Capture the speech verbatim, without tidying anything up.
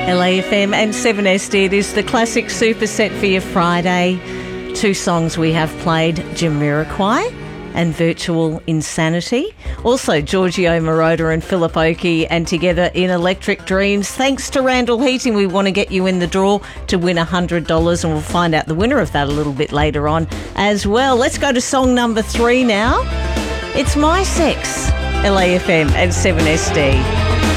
L A F M and seven S D. It is the classic super set for your Friday. Two songs we have played, Jamiroquai and Virtual Insanity. Also, Giorgio Moroder and Philip Oakey and Together in Electric Dreams. Thanks to Randall Heating, we want to get you in the draw to win one hundred dollars, and we'll find out the winner of that a little bit later on as well. Let's go to song number three now. It's My Sex, L A F M and seven S D.